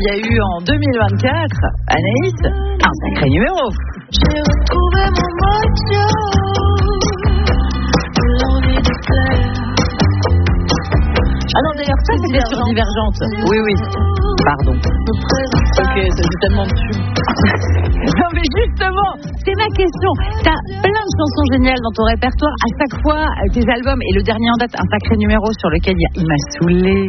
il y a eu en 2024, Anaïs, un sacré numéro. J'ai retrouvé mon mojo, l'envie de plaire. Ah non, d'ailleurs, ça, c'était sur Divergente. Oui, oui. Pardon. Ok, c'est tellement de tubes. Non, mais justement, c'est ma question. T'as plein de chansons géniales dans ton répertoire. À chaque fois, tes albums, et le dernier en date, un sacré numéro sur lequel il m'a saoulé.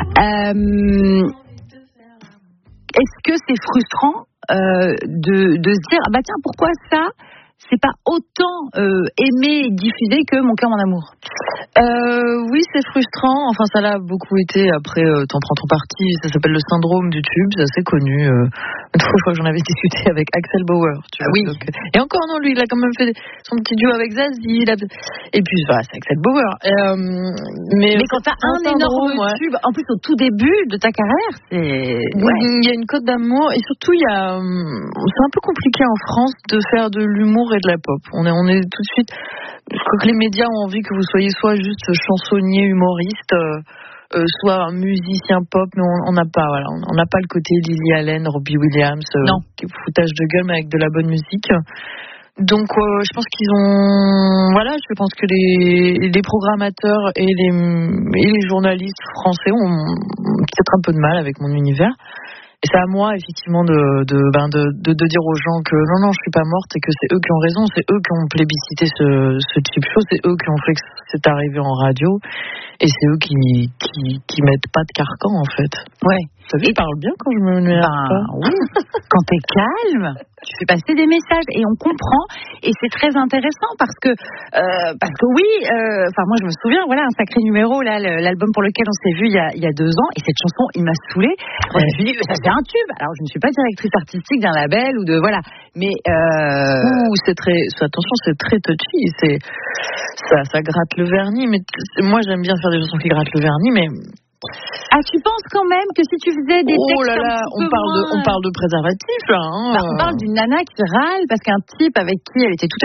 Est-ce que c'est frustrant de se dire, ah bah tiens, pourquoi ça c'est pas autant aimé et diffusé que Mon cœur, mon amour? Oui, c'est frustrant. Enfin, ça l'a beaucoup été. Après, t'en prends ton parti. Ça s'appelle le syndrome du tube. C'est assez connu. Une fois, je crois que j'en avais discuté avec Axel Bauer. Tu vois, oui. Donc, et encore, non, lui, il a quand même fait son petit duo avec Zazie. Et puis, voilà, c'est Axel Bauer. Mais quand t'as un énorme tube, en plus au tout début de ta carrière, c'est... Ouais. Il y a une cote d'amour. Et surtout, c'est un peu compliqué en France de faire de l'humour et de la pop. On est tout de suite... Je crois que les médias ont envie que vous soyez soit juste chansonnier, humoriste, soit musicien pop, mais on n'a pas, voilà, on n'a pas le côté Lily Allen, Robbie Williams, foutage de gueule, mais avec de la bonne musique. Donc, je pense je pense que les programmateurs et les journalistes français ont peut-être un peu de mal avec mon univers. Et c'est à moi, effectivement, de dire aux gens que non, je suis pas morte et que c'est eux qui ont raison, c'est eux qui ont plébiscité ce type de choses, c'est eux qui ont fait que c'est arrivé en radio et c'est eux qui mettent pas de carcan, en fait. Ouais. T'as vu, je parle bien quand je me mets pas. Oui. Quand t'es calme, tu fais passer des messages et on comprend et c'est très intéressant parce que oui, moi je me souviens, voilà, un sacré numéro là, l'album pour lequel on s'est vu il y a 2 ans et cette chanson il m'a saoulée. Moi, je me suis dit ça c'est un tube. Alors je ne suis pas directrice artistique d'un label ou de voilà, mais c'est très touchy, ça gratte le vernis, mais moi j'aime bien faire des chansons qui grattent le vernis, mais ah, tu penses quand même que si tu faisais des textes on parle de préservatif là, hein. On parle d'une nana qui râle parce qu'un type avec qui elle était tout